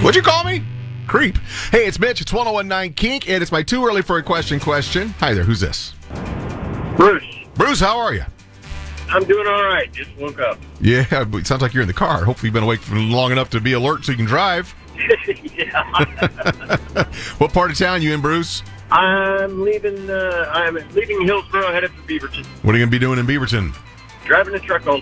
What'd you call me? Creep. Hey, it's Mitch. It's 101.9 Kink, and it's my too early for a question. Hi there. Who's this? Bruce. Bruce, how are you? I'm doing all right. Just woke up. Yeah, it sounds like you're in the car. Hopefully you've been awake for long enough to be alert so you can drive. Yeah. What part of town you in, Bruce? I'm leaving Hillsboro, headed for Beaverton. What are you going to be doing in Beaverton? Driving a truck all